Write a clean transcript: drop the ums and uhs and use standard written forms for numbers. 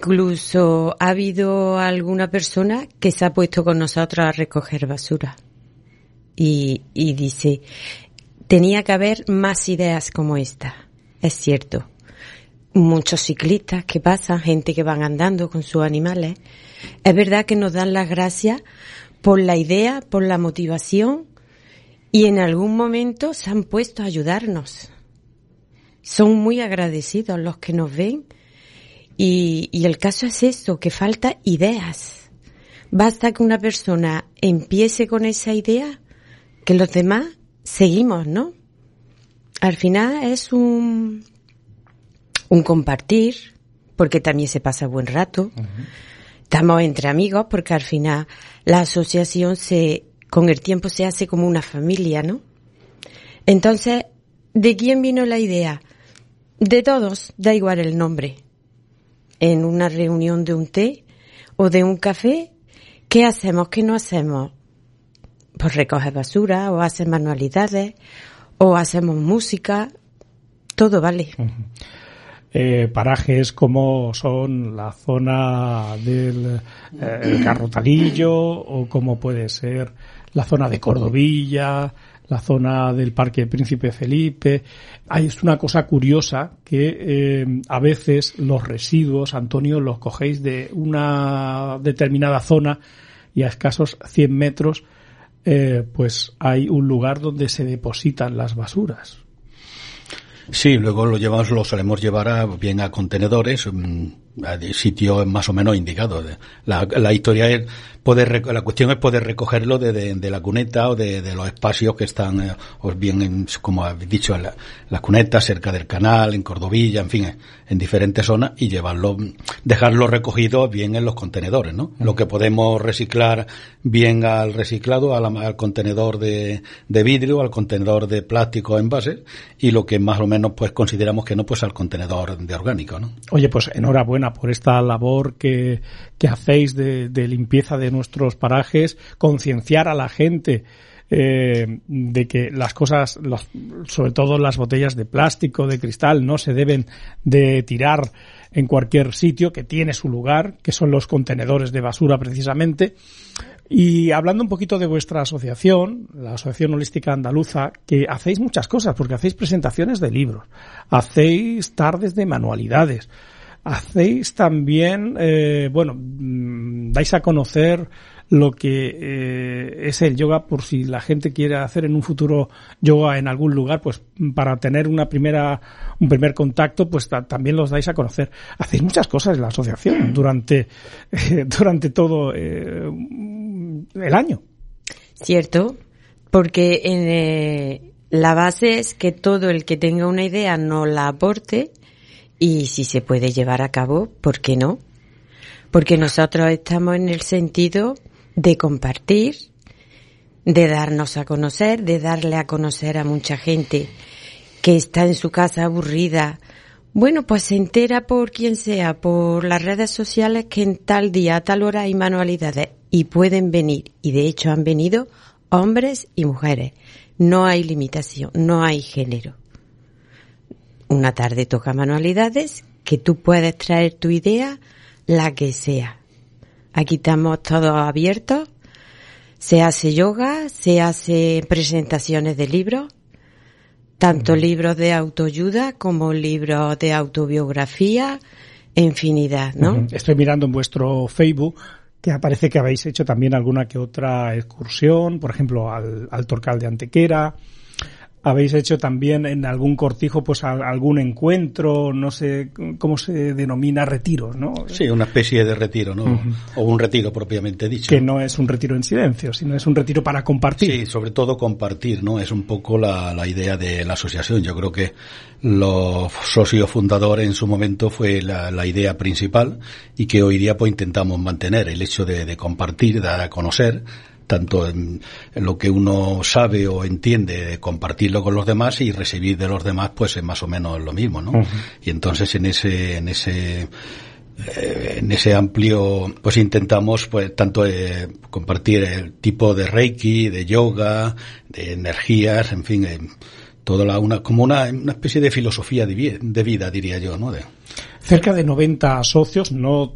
Incluso ha habido alguna persona que se ha puesto con nosotros a recoger basura y dice, tenía que haber más ideas como esta. Es cierto. Muchos ciclistas que pasan, gente que van andando con sus animales. Es verdad que nos dan las gracias por la idea, por la motivación, y en algún momento se han puesto a ayudarnos. Son muy agradecidos los que nos ven. Y el caso es esto, que falta ideas. Basta que una persona empiece con esa idea, que los demás seguimos, ¿no? Al final es un compartir, porque también se pasa buen rato. Uh-huh. Estamos entre amigos, porque al final la asociación con el tiempo se hace como una familia, ¿no? Entonces, ¿de quién vino la idea? De todos, da igual el nombre. En una reunión de un té o de un café, ¿qué hacemos? ¿Qué no hacemos? Pues recoger basura, o hacer manualidades, o hacemos música, todo vale. Parajes como son la zona del Carrotalillo, o como puede ser la zona de Cordovilla, la zona del Parque Príncipe Felipe. Hay una cosa curiosa que a veces los residuos, Antonio, los cogéis de una determinada zona y a escasos 100 metros pues hay un lugar donde se depositan las basuras. Sí, luego lo solemos llevar bien a contenedores, a sitios más o menos indicados. La historia es la cuestión es poder recogerlo de la cuneta o de los espacios que están, o bien como habéis dicho, las cunetas cerca del canal, en Cordovilla, en fin, en diferentes zonas, y dejarlo recogido bien en los contenedores, ¿no? Lo que podemos reciclar bien al reciclado, al contenedor de vidrio, al contenedor de plástico o envases, y lo que más o menos pues consideramos que no, pues al contenedor de orgánico, ¿no? Oye, pues enhorabuena por esta labor que hacéis de limpieza de nuestros parajes, concienciar a la gente de que las cosas, sobre todo las botellas de plástico, de cristal, no se deben de tirar en cualquier sitio, que tiene su lugar, que son los contenedores de basura precisamente. Y hablando un poquito de vuestra asociación, la Asociación Holística Andaluza, que hacéis muchas cosas, porque hacéis presentaciones de libros, hacéis tardes de manualidades, hacéis también, dais a conocer lo que es el yoga, por si la gente quiere hacer en un futuro yoga en algún lugar, pues para tener un primer contacto, pues también los dais a conocer. Hacéis muchas cosas en la asociación durante todo el año. Cierto, porque la base es que todo el que tenga una idea nos la aporte, y si se puede llevar a cabo, ¿por qué no? Porque nosotros estamos en el sentido de compartir, de darnos a conocer, de darle a conocer a mucha gente que está en su casa aburrida. Bueno, pues se entera por quien sea, por las redes sociales, que en tal día, a tal hora hay manualidades, y pueden venir, y de hecho han venido hombres y mujeres. No hay limitación, no hay género. Una tarde toca manualidades, que tú puedes traer tu idea, la que sea. Aquí estamos todos abiertos. Se hace yoga, se hace presentaciones de libros, tanto libros de autoayuda como libros de autobiografía, infinidad, ¿no? Estoy mirando en vuestro Facebook que aparece que habéis hecho también alguna que otra excursión, por ejemplo, al Torcal de Antequera. Habéis hecho también en algún cortijo pues algún encuentro, no sé cómo se denomina, retiros, ¿no? Sí, una especie de retiro, ¿no? Uh-huh. O un retiro propiamente dicho. Que no es un retiro en silencio, sino es un retiro para compartir. Sí, sobre todo compartir, ¿no? Es un poco la idea de la asociación. Yo creo que los socios fundadores en su momento fue la idea principal, y que hoy día pues intentamos mantener el hecho de compartir, dar a conocer, tanto en lo que uno sabe o entiende, compartirlo con los demás, y recibir de los demás pues es más o menos lo mismo, ¿no? Uh-huh. Y entonces en ese amplio pues intentamos pues tanto compartir el tipo de reiki, de yoga, de energías, en fin, como una especie de filosofía de vida, diría yo, ¿no? Cerca de 90 socios, no